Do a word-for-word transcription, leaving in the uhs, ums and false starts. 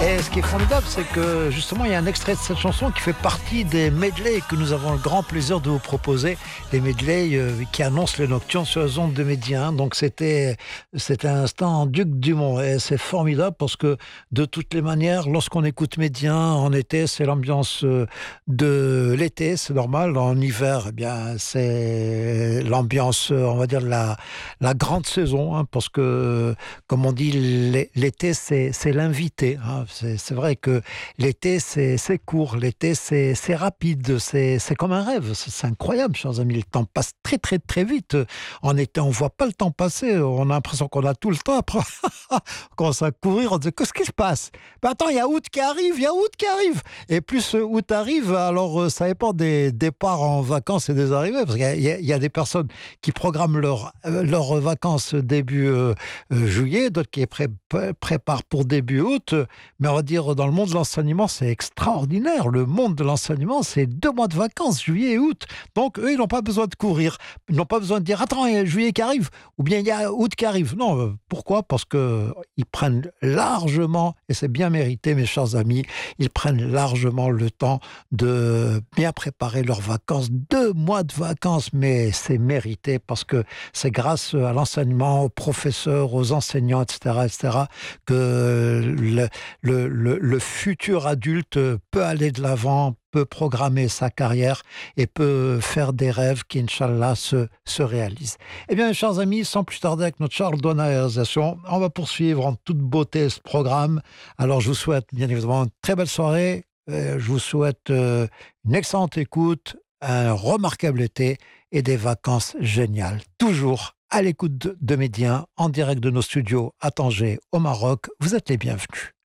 Et ce qui est formidable, c'est que justement, il y a un extrait de cette chanson qui fait partie des medleys que nous avons le grand plaisir de vous proposer. Les medleys euh, qui annoncent les nocturnes sur les ondes de Média. Donc c'était, c'était un instant en Duc Dumont. Et c'est formidable parce que de toutes les manières, lorsqu'on écoute Média en été, c'est l'ambiance euh, de l'été, c'est normal. En hiver, eh bien, c'est l'ambiance, euh, on va dire, de la, la grande saison. Hein, parce que, comme on dit, l'été, c'est, c'est l'invité. Hein. C'est, c'est vrai que l'été, c'est, c'est court, l'été, c'est, c'est rapide, c'est, c'est comme un rêve. C'est, c'est incroyable, chers amis. Le temps passe très, très, très vite. En été, on ne voit pas le temps passer. On a l'impression qu'on a tout le temps. Après, on commence à courir, on se dit, qu'est-ce qui se passe? Ben attends, il y a août qui arrive, il y a août qui arrive. Et plus août arrive, alors ça dépend des départs en vacances et des arrivées. Parce qu'il y a, il y a, il y a des personnes qui programment leurs leur vacances début euh, juillet, d'autres qui les pré- préparent pour début août. Mais on va dire, dans le monde de l'enseignement, c'est extraordinaire. Le monde de l'enseignement, c'est deux mois de vacances, juillet et août. Donc, eux, ils n'ont pas besoin de courir. Ils n'ont pas besoin de dire, attends, il y a juillet qui arrive, ou bien il y a août qui arrive. Non, euh, pourquoi? Parce qu'ils prennent largement, et c'est bien mérité, mes chers amis, ils prennent largement le temps de bien préparer leurs vacances. Deux mois de vacances, mais c'est mérité parce que c'est grâce à l'enseignement, aux professeurs, aux enseignants, et cetera, et cetera, que le, le, le, le futur adulte peut aller de l'avant, peut programmer sa carrière et peut faire des rêves qui, Inch'Allah, se, se réalisent. Eh bien, mes chers amis, sans plus tarder avec notre Charles Donna réalisation, on va poursuivre en toute beauté ce programme. Alors, je vous souhaite bien évidemment une très belle soirée. Euh, je vous souhaite euh, une excellente écoute, un remarquable été et des vacances géniales. Toujours à l'écoute de, de Média, en direct de nos studios à Tanger, au Maroc. Vous êtes les bienvenus.